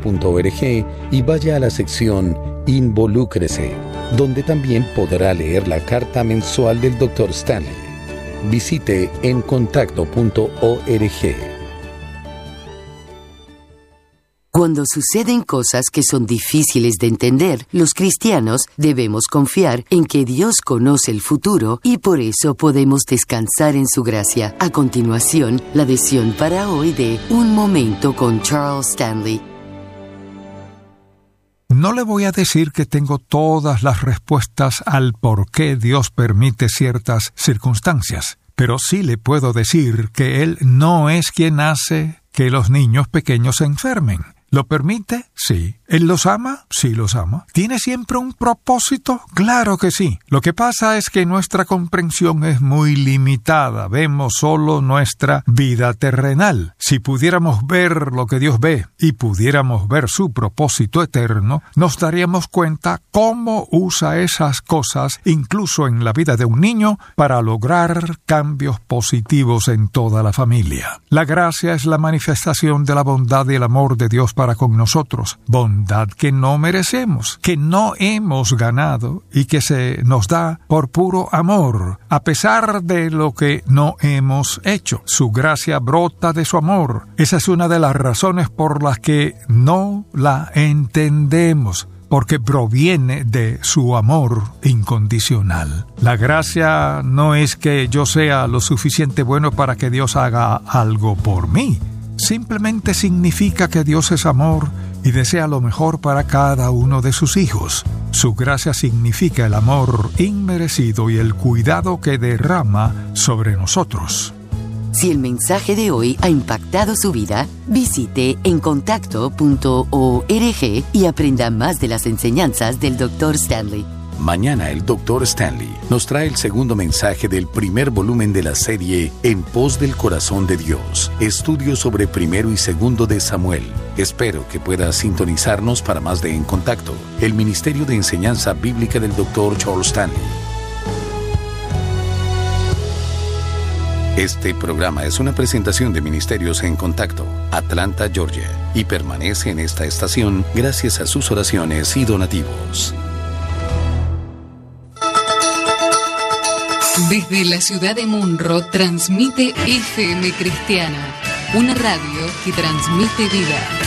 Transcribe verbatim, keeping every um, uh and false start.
punto org y vaya a la sección Involúcrese, donde también podrá leer la carta mensual del doctor Stanley. Visite en contacto punto org. Cuando suceden cosas que son difíciles de entender, los cristianos debemos confiar en que Dios conoce el futuro y por eso podemos descansar en su gracia. A continuación, la lección para hoy de Un Momento con Charles Stanley. No le voy a decir que tengo todas las respuestas al por qué Dios permite ciertas circunstancias, pero sí le puedo decir que Él no es quien hace que los niños pequeños se enfermen. ¿Lo permite? Sí. ¿Él los ama? Sí, los ama. ¿Tiene siempre un propósito? Claro que sí. Lo que pasa es que nuestra comprensión es muy limitada. Vemos solo nuestra vida terrenal. Si pudiéramos ver lo que Dios ve y pudiéramos ver su propósito eterno, nos daríamos cuenta cómo usa esas cosas, incluso en la vida de un niño, para lograr cambios positivos en toda la familia. La gracia es la manifestación de la bondad y el amor de Dios para con nosotros. Bondad que no merecemos, que no hemos ganado y que se nos da por puro amor, a pesar de lo que no hemos hecho. Su gracia brota de su amor. Esa es una de las razones por las que no la entendemos, porque proviene de su amor incondicional. La gracia no es que yo sea lo suficiente bueno para que Dios haga algo por mí. Simplemente significa que Dios es amor y desea lo mejor para cada uno de sus hijos. Su gracia significa el amor inmerecido y el cuidado que derrama sobre nosotros. Si el mensaje de hoy ha impactado su vida, visite en contacto punto org y aprenda más de las enseñanzas del doctor Stanley. Mañana el doctor Stanley nos trae el segundo mensaje del primer volumen de la serie En pos del corazón de Dios, estudios sobre primero y segundo de Samuel. Espero que pueda sintonizarnos para más de En Contacto, el Ministerio de Enseñanza Bíblica del doctor Charles Stanley. Este programa es una presentación de Ministerios En Contacto, Atlanta, Georgia, y permanece en esta estación gracias a sus oraciones y donativos. Desde la ciudad de Munro transmite F M Cristiana, una radio que transmite vida.